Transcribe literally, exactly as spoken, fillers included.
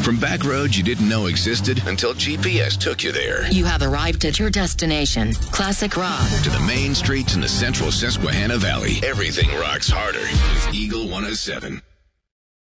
From back roads you didn't know existed until G P S took you there. You have arrived at your destination, Classic Rock. To the main streets in the central Susquehanna Valley, everything rocks harder with Eagle one oh seven.